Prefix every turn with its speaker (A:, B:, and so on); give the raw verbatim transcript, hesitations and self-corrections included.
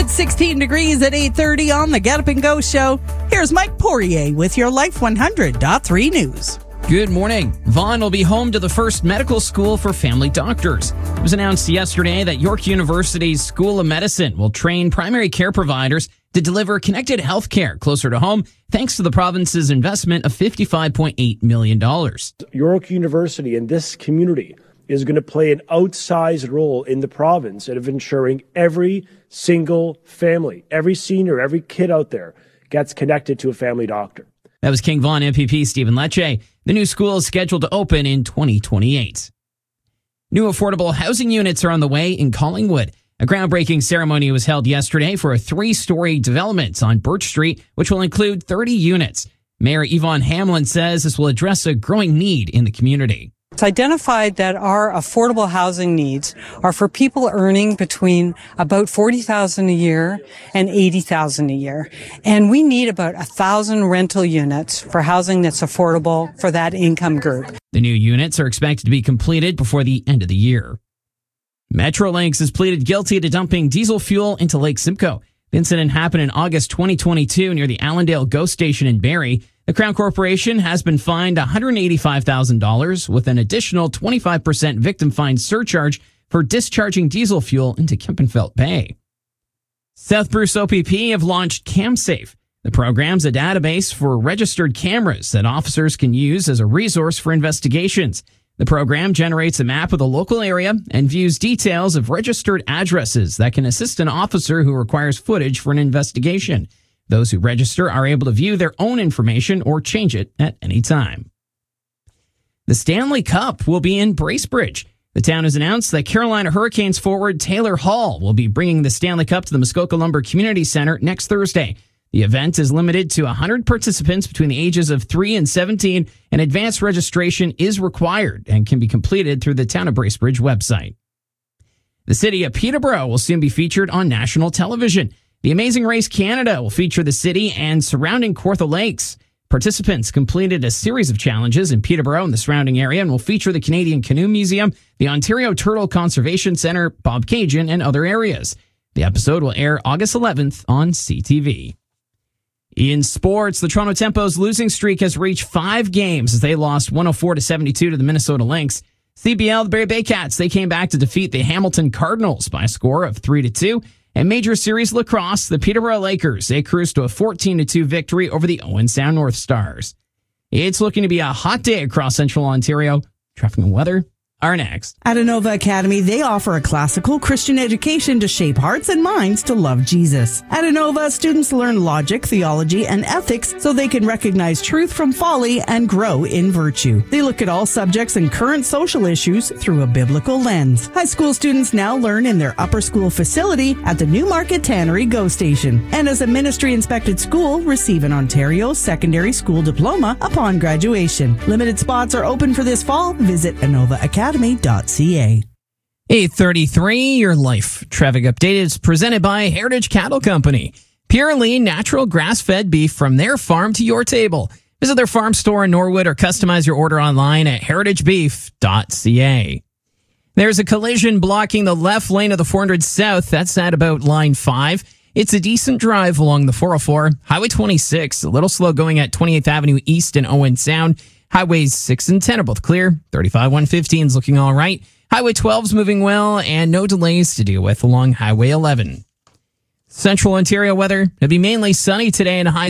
A: It's sixteen degrees at eight thirty on the Get Up and Go show. Here's Mike Poirier with your Life one hundred point three news.
B: Good morning. Vaughan will be home to the first medical school for family doctors. It was announced yesterday that York University's School of Medicine will train primary care providers to deliver connected health care closer to home, thanks to the province's investment of fifty-five point eight million dollars.
C: York University and this community is going to play an outsized role in the province of ensuring every single family, every senior, every kid out there gets connected to a family doctor.
B: That was King Vaughan M P P Stephen Lecce. The new school is scheduled to open in twenty twenty-eight. New affordable housing units are on the way in Collingwood. A groundbreaking ceremony was held yesterday for a three-story development on Birch Street, which will include thirty units. Mayor Yvonne Hamlin says this will address a growing need in the community.
D: It's identified that our affordable housing needs are for people earning between about forty thousand dollars a year and eighty thousand dollars a year. And we need about one thousand rental units for housing that's affordable for that income group.
B: The new units are expected to be completed before the end of the year. Metrolinx has pleaded guilty to dumping diesel fuel into Lake Simcoe. The incident happened in August twenty twenty-two near the Allendale GO station in Barrie. The Crown Corporation has been fined one hundred eighty-five thousand dollars with an additional twenty-five percent victim fine surcharge for discharging diesel fuel into Kempenfelt Bay. South Bruce O P P have launched CamSafe. The program's a database for registered cameras that officers can use as a resource for investigations. The program generates a map of the local area and views details of registered addresses that can assist an officer who requires footage for an investigation. Those who register are able to view their own information or change it at any time. The Stanley Cup will be in Bracebridge. The town has announced that Carolina Hurricanes forward Taylor Hall will be bringing the Stanley Cup to the Muskoka Lumber Community Center next Thursday. The event is limited to one hundred participants between the ages of three and seventeen, and advanced registration is required and can be completed through the Town of Bracebridge website. The city of Peterborough will soon be featured on national television. The Amazing Race Canada will feature the city and surrounding Kawartha Lakes. Participants completed a series of challenges in Peterborough and the surrounding area and will feature the Canadian Canoe Museum, the Ontario Turtle Conservation Centre, Bobcaygeon, and other areas. The episode will air August eleventh on C T V. In sports, the Toronto Tempo's losing streak has reached five games as they lost one oh four to seventy-two to the Minnesota Lynx. C B L, the Barrie Baycats, they came back to defeat the Hamilton Cardinals by a score of three to two. And Major Series lacrosse, the Peterborough Lakers, they cruised to a fourteen to two victory over the Owen Sound North Stars. It's looking to be a hot day across Central Ontario. Traffic and weather are next.
A: At Inova Academy, they offer a classical Christian education to shape hearts and minds to love Jesus. At Inova, students learn logic, theology, and ethics so they can recognize truth from folly and grow in virtue. They look at all subjects and current social issues through a biblical lens. High school students now learn in their upper school facility at the Newmarket Tannery GO Station. And as a ministry-inspected school, receive an Ontario Secondary School Diploma upon graduation. Limited spots are open for this fall. Visit Inova Academy. Academy.ca.
B: eight thirty-three, your life traffic update is presented by Heritage Cattle Company. Purely natural grass-fed beef from their farm to your table. Visit their farm store in Norwood or customize your order online at heritage beef dot c a. There's a collision blocking the left lane of the four hundred South. That's at about line five. It's a decent drive along the four oh four. Highway twenty-six, a little slow going at twenty-eighth Avenue East and Owen Sound. Highways six and ten are both clear. thirty-five one fifteen is looking all right. Highway twelve is moving well, and no delays to deal with along Highway eleven. Central Ontario weather, it'll be mainly sunny today and a high